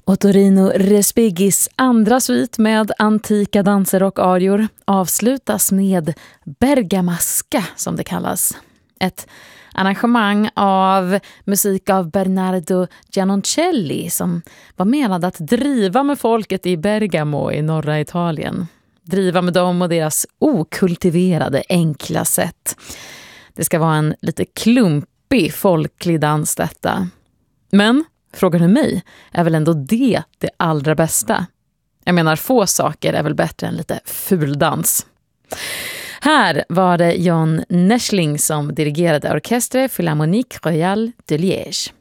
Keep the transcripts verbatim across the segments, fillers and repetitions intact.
Ottorino Respigis andra svit med antika danser och arior avslutas med Bergamasca, som det kallas. Ett arrangemang av musik av Bernardo Giannoncelli som var menad att driva med folket i Bergamo i norra Italien. Driva med dem och deras okultiverade enkla sätt. Det ska vara en lite klumpig folklig dans detta. Men, frågar du mig, är väl ändå det det allra bästa? Jag menar, få saker är väl bättre än lite fuldans. Här var det John Neschling som dirigerade Orchestre Philharmonique Royale de Liège.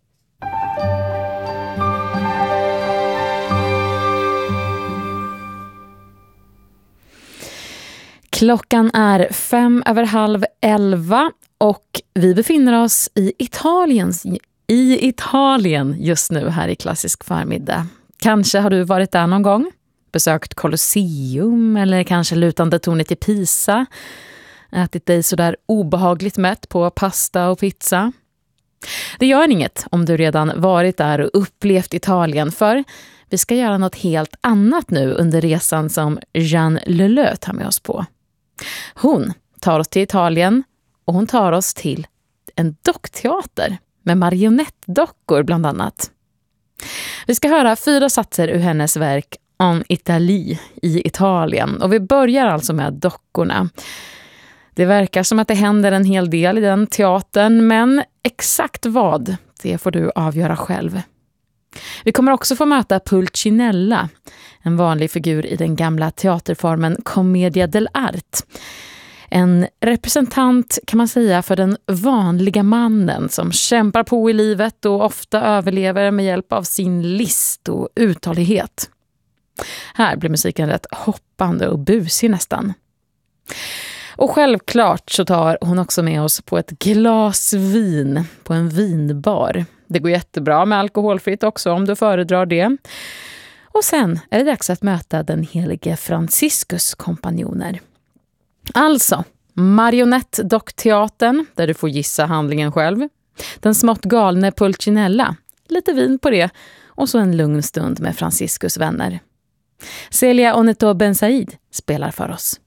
Klockan är fem över halv elva och vi befinner oss i Italiens, i Italien just nu här i Klassisk förmiddag. Kanske har du varit där någon gång? Besökt Colosseum eller kanske lutande tornet i Pisa. Ätit dig sådär obehagligt mätt på pasta och pizza. Det gör inget om du redan varit där och upplevt Italien, för vi ska göra något helt annat nu under resan som Jeanne Leleu tar med oss på. Hon tar oss till Italien och hon tar oss till en dockteater med marionettdockor bland annat. Vi ska höra fyra satser ur hennes verk En Italie, i Italien, och vi börjar alltså med dockorna. Det verkar som att det händer en hel del i den teatern, men exakt vad, det får du avgöra själv. Vi kommer också få möta Pulcinella, en vanlig figur i den gamla teaterformen Commedia dell'arte. En representant, kan man säga, för den vanliga mannen som kämpar på i livet och ofta överlever med hjälp av sin list och uthållighet. Här blir musiken rätt hoppande och busig nästan. Och självklart så tar hon också med oss på ett glas vin på en vinbar. Det går jättebra med alkoholfritt också om du föredrar det. Och sen är det dags att möta den helige Franciscus kompanjoner. Alltså, marionettdockteatern där du får gissa handlingen själv. Den smått galne Pulcinella, lite vin på det och så en lugn stund med Franciscus vänner. Celia Oneto Bensaid spelar för oss.